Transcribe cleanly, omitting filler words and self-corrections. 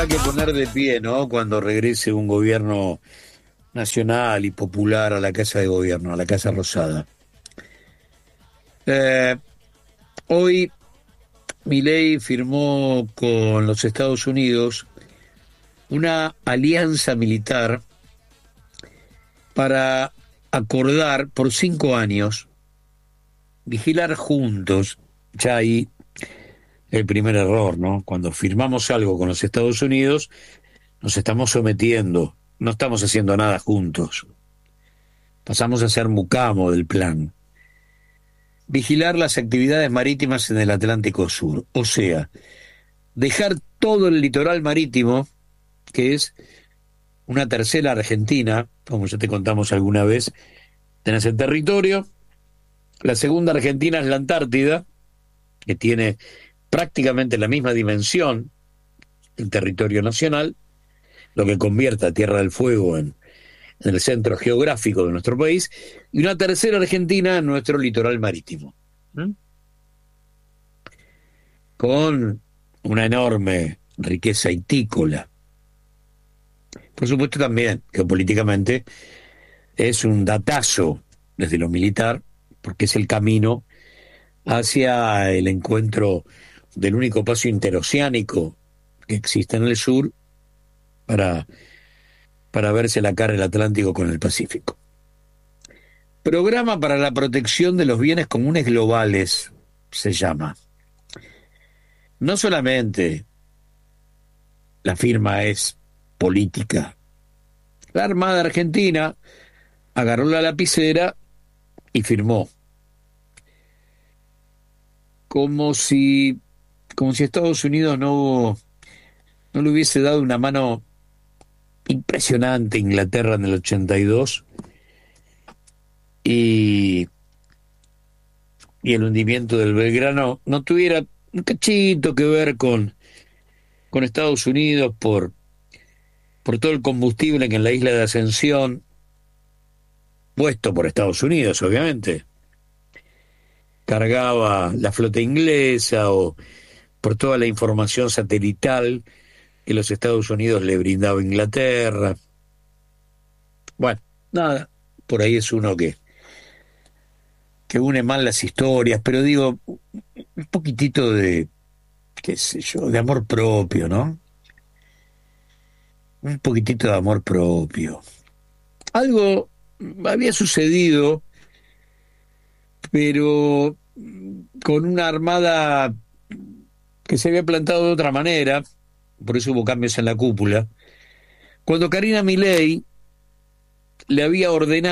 habrá que poner de pie, ¿no? Cuando regrese un gobierno nacional y popular a la Casa de Gobierno, a la Casa Rosada. Eh, Hoy Milei firmó con los Estados Unidos una alianza militar para acordar por 5 años vigilar juntos. Ya ahí el primer error, ¿no? Cuando firmamos algo con los Estados Unidos, nos estamos sometiendo, no estamos haciendo nada juntos. Pasamos a ser mucamo del plan. Vigilar las actividades marítimas en el Atlántico Sur, o sea, dejar todo el litoral marítimo, que es una tercera Argentina, como ya te contamos alguna vez, tenés el territorio. La segunda Argentina es la Antártida, que tiene prácticamente la misma dimensión, el territorio nacional, lo que convierte a Tierra del Fuego en el centro geográfico de nuestro país, y una tercera Argentina en nuestro litoral marítimo, con una enorme riqueza hitícola. Por supuesto también, geopolíticamente, es un datazo desde lo militar, porque es el camino hacia el encuentro del único paso interoceánico que existe en el sur para verse la cara el Atlántico con el Pacífico. Programa para la protección de los bienes comunes globales, se llama. No solamente la firma es política. La Armada Argentina agarró la lapicera y firmó. Como si Estados Unidos no le hubiese dado una mano impresionante a Inglaterra en el 82 y el hundimiento del Belgrano no tuviera un cachito que ver con Estados Unidos por todo el combustible que en la isla de Ascensión, puesto por Estados Unidos, obviamente, cargaba la flota inglesa, o por toda la información satelital que los Estados Unidos le brindaba a Inglaterra. Bueno, nada, por ahí es uno que une mal las historias, pero digo, un poquitito de, qué sé yo, de amor propio, ¿no? Un poquitito de amor propio. Algo había sucedido, pero con una armada que se había plantado de otra manera, por eso hubo cambios en la cúpula, cuando Karina Milei le había ordenado